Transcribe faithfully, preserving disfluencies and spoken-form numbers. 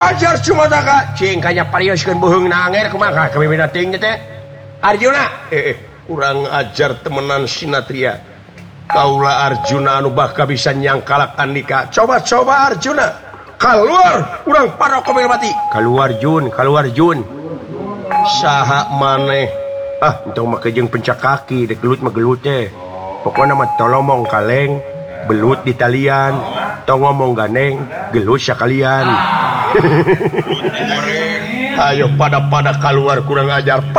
ajar cuma taka cing kanya parioskeun beuheung nanger kumaha kami ting teh Arjuna eh, eh kurang ajar temenan sinatria kaula Arjuna anu bakal bisa nyangkalak Andika coba-coba Arjuna keluar urang para komel mati keluar Jun keluar Jun saha maneh ah entong make jeung pencak kaki dek gelut mah gelut teh pokona mah tolomong kaleng belut di talian tong ngomong ganeng gelut sakalian ayo pada-pada keluar kurang ajar